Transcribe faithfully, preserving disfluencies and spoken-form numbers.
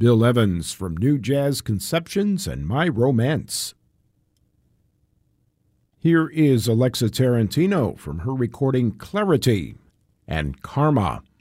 Bill Evans from New Jazz Conceptions and My Romance. Here is Alexa Tarantino from her recording Clarity and Karma.